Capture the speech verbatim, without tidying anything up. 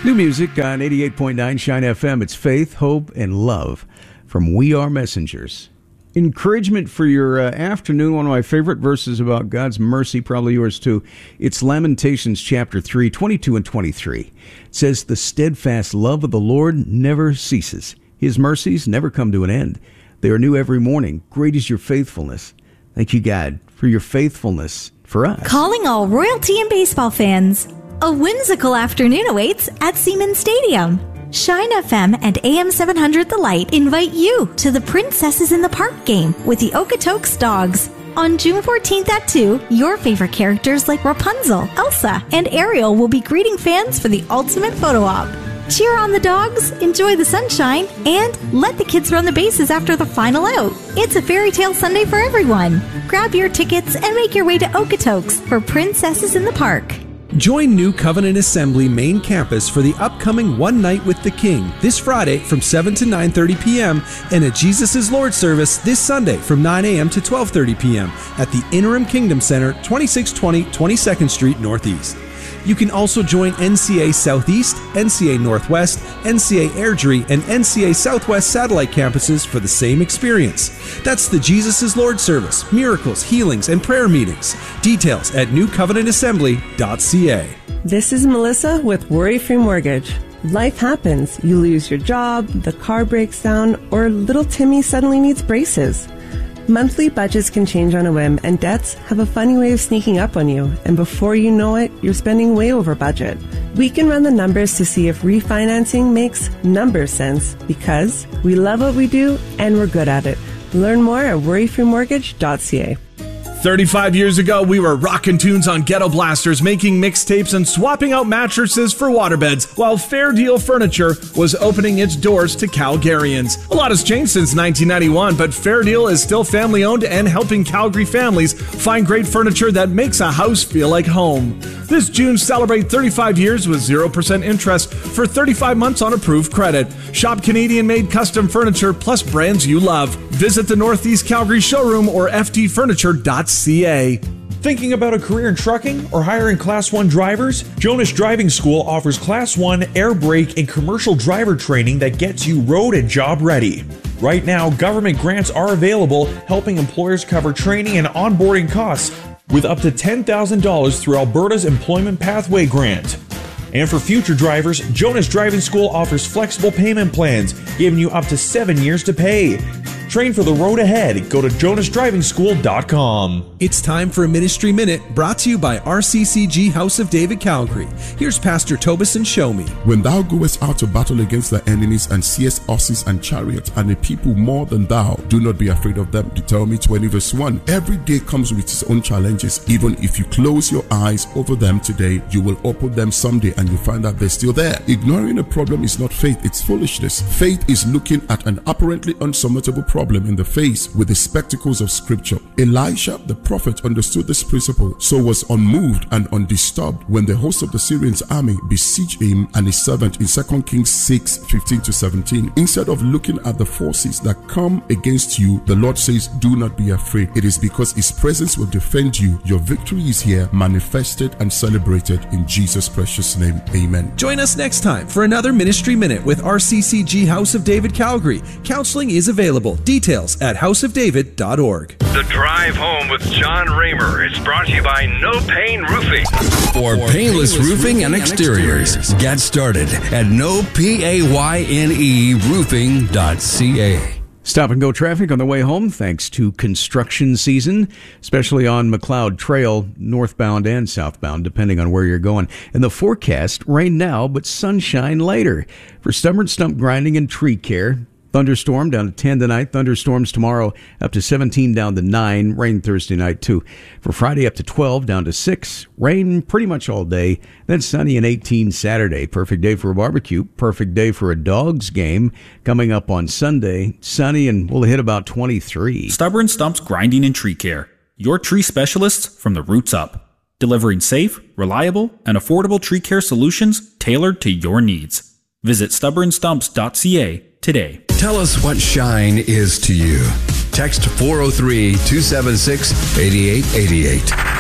New music on eighty-eight point nine Shine F M. It's Faith, Hope, and Love from We Are Messengers. Encouragement for your uh, afternoon. One of my favorite verses about God's mercy, probably yours too. It's Lamentations chapter three, twenty-two and twenty-three. It says, "The steadfast love of the Lord never ceases. His mercies never come to an end. They are new every morning. Great is your faithfulness." Thank you, God, for your faithfulness for us. Calling all royalty and baseball fans. A whimsical afternoon awaits at Siemens Stadium. Shine F M and A M seven hundred The Light invite you to the Princesses in the Park game with the Okotoks Dogs. On June fourteenth at two, your favorite characters like Rapunzel, Elsa, and Ariel will be greeting fans for the ultimate photo op. Cheer on the dogs, enjoy the sunshine, and let the kids run the bases after the final out. It's a fairy tale Sunday for everyone. Grab your tickets and make your way to Okotoks for Princesses in the Park. Join New Covenant Assembly main campus for the upcoming One Night with the King this Friday from seven to nine thirty p.m. and a Jesus is Lord service this Sunday from nine a.m. to twelve thirty p.m. at the Interim Kingdom Center, twenty-six twenty twenty-second Street Northeast. You can also join N C A Southeast, N C A Northwest, N C A Airdrie, and N C A Southwest satellite campuses for the same experience. That's the Jesus is Lord service, miracles, healings, and prayer meetings. Details at new covenant assembly dot c a. This is Melissa with Worry Free Mortgage. Life happens. You lose your job, the car breaks down, or little Timmy suddenly needs braces. Monthly budgets can change on a whim, and debts have a funny way of sneaking up on you, and before you know it, you're spending way over budget. We can run the numbers to see if refinancing makes number sense, because we love what we do and we're good at it. Learn more at worry free mortgage dot c a. thirty-five years ago, we were rocking tunes on ghetto blasters, making mixtapes, and swapping out mattresses for waterbeds, while Fair Deal Furniture was opening its doors to Calgarians. A lot has changed since nineteen ninety-one, but Fair Deal is still family-owned and helping Calgary families find great furniture that makes a house feel like home. This June, celebrate thirty-five years with zero percent interest for thirty-five months on approved credit. Shop Canadian-made custom furniture plus brands you love. Visit the Northeast Calgary showroom or f d furniture dot c a. Thinking about a career in trucking or hiring Class one drivers? Jonas Driving School offers Class one air brake and commercial driver training that gets you road and job ready. Right now, government grants are available, helping employers cover training and onboarding costs with up to ten thousand dollars through Alberta's Employment Pathway Grant. And for future drivers, Jonas Driving School offers flexible payment plans, giving you up to seven years to pay. Train for the road ahead. Go to jonas driving school dot com. It's time for a Ministry Minute, brought to you by R C C G House of David Calgary. Here's Pastor Tobeson Show Me. When thou goest out to battle against thy enemies and seest horses and chariots and a people more than thou, do not be afraid of them. Deuteronomy twenty verse one. Every day comes with its own challenges. Even if you close your eyes over them today, you will open them someday and you'll find that they're still there. Ignoring a problem is not faith, it's foolishness. Faith is looking at an apparently unsurmountable problem in the face with the spectacles of scripture. Elisha the prophet understood this principle, so was unmoved and undisturbed when the host of the Syrians army besieged him and his servant in Second Kings six fifteen to seventeen. Instead of looking at the forces that come against you, the Lord says, do not be afraid. It is because his presence will defend you. Your victory is here, manifested and celebrated in Jesus' precious name. Amen. Join us next time for another Ministry Minute with R C C G House of David Calgary. Counseling is available. Details at house of david dot org. The Drive Home with John Raymer is brought to you by No Pain Roofing. For painless roofing and exteriors, get started at no paine roofing dot c a. Stop and go traffic on the way home thanks to construction season, especially on McLeod Trail, northbound and southbound, depending on where you're going. And the forecast, rain now, but sunshine later. For stubborn stump grinding and tree care, thunderstorm down to ten tonight. Thunderstorms tomorrow up to seventeen down to nine. Rain Thursday night too. For Friday up to twelve down to six. Rain pretty much all day. Then sunny and eighteen Saturday. Perfect day for a barbecue. Perfect day for a Dogs game. Coming up on Sunday. Sunny and we'll hit about twenty-three. Stubborn Stumps Grinding and Tree Care. Your tree specialists from the roots up. Delivering safe, reliable, and affordable tree care solutions tailored to your needs. Visit stubborn stumps dot c a today. Tell us what shine is to you. Text four oh three, two seven six, eight eight eight eight.